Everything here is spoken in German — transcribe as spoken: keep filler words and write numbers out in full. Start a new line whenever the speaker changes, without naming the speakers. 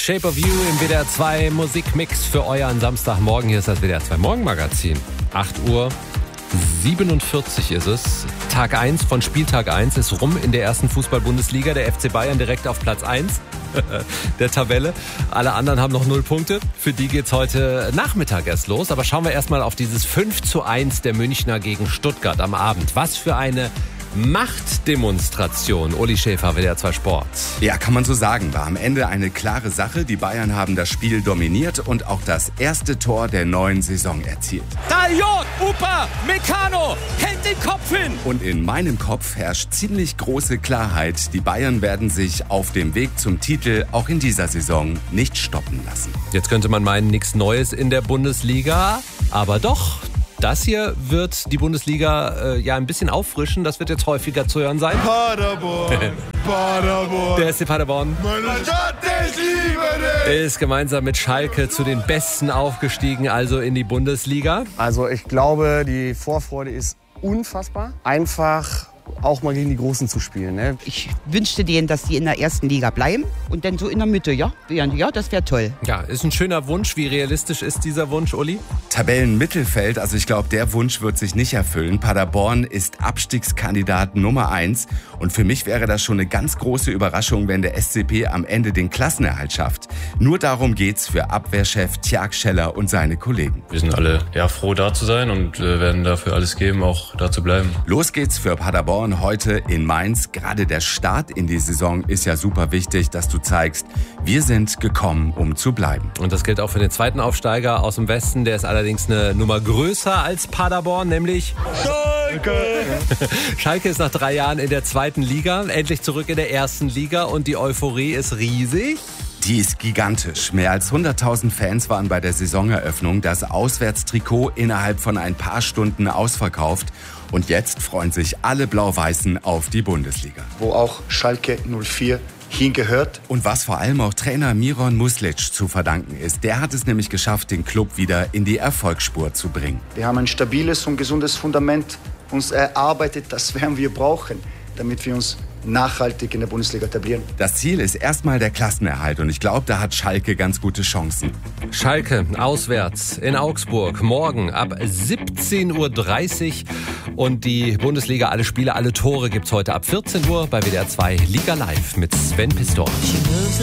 Shape of You im W D R zwei Musikmix für euren Samstagmorgen. Hier ist das W D R zwei Morgenmagazin. acht Uhr siebenundvierzig ist es. Tag eins von Spieltag eins ist rum in der ersten Fußball-Bundesliga. Der F C Bayern direkt auf Platz eins der Tabelle. Alle anderen haben noch null Punkte. Für die geht's heute Nachmittag erst los. Aber schauen wir erstmal auf dieses fünf zu eins der Münchner gegen Stuttgart am Abend. Was für eine Machtdemonstration. Uli Schäfer, W D R zwei Sport.
Ja, kann man so sagen. War am Ende eine klare Sache. Die Bayern haben das Spiel dominiert und auch das erste Tor der neuen Saison erzielt.
Daliot, Upa, Meccano, hält den Kopf hin.
Und in meinem Kopf herrscht ziemlich große Klarheit. Die Bayern werden sich auf dem Weg zum Titel auch in dieser Saison nicht stoppen lassen.
Jetzt könnte man meinen, nichts Neues in der Bundesliga, aber doch. Das hier wird die Bundesliga äh, ja ein bisschen auffrischen. Das wird jetzt häufiger zu hören sein.
Paderborn, Paderborn.
Der S C Paderborn
Meine Stadt, ich liebe dich.
ist gemeinsam mit Schalke zu den Besten aufgestiegen, also in die Bundesliga.
Also ich glaube, die Vorfreude ist unfassbar. Einfach auch mal gegen die Großen zu spielen. Ne?
Ich wünschte denen, dass die in der ersten Liga bleiben und dann so in der Mitte, ja? Ja, das wäre toll.
Ja, ist ein schöner Wunsch. Wie realistisch ist dieser Wunsch, Uli?
Tabellenmittelfeld, also ich glaube, der Wunsch wird sich nicht erfüllen. Paderborn ist Abstiegskandidat Nummer eins. Und für mich wäre das schon eine ganz große Überraschung, wenn der S C P am Ende den Klassenerhalt schafft. Nur darum geht's für Abwehrchef Tjag Scheller und seine Kollegen.
Wir sind alle ja, froh, da zu sein und äh, werden dafür alles geben, auch da zu bleiben.
Los geht's für Paderborn heute in Mainz. Gerade der Start in die Saison ist ja super wichtig, dass du zeigst, wir sind gekommen, um zu bleiben.
Und das gilt auch für den zweiten Aufsteiger aus dem Westen. Der ist allerdings eine Nummer größer als Paderborn, nämlich Schalke. Schalke ist nach drei Jahren in der zweiten Liga, endlich zurück in der ersten Liga und die Euphorie ist riesig.
Die ist gigantisch. Mehr als hunderttausend Fans waren bei der Saisoneröffnung. Das Auswärtstrikot innerhalb von ein paar Stunden ausverkauft. Und jetzt freuen sich alle Blau-Weißen auf die Bundesliga.
Wo auch Schalke null vier hingehört.
Und was vor allem auch Trainer Miron Muslic zu verdanken ist. Der hat es nämlich geschafft, den Club wieder in die Erfolgsspur zu bringen.
Wir haben ein stabiles und gesundes Fundament uns erarbeitet. Das werden wir brauchen, damit wir uns nachhaltig in der Bundesliga etablieren.
Das Ziel ist erstmal der Klassenerhalt und ich glaube, da hat Schalke ganz gute Chancen.
Schalke auswärts in Augsburg, morgen ab siebzehn Uhr dreißig und die Bundesliga, alle Spiele, alle Tore gibt's heute ab vierzehn Uhr bei W D R zwei Liga Live mit Sven Pistor.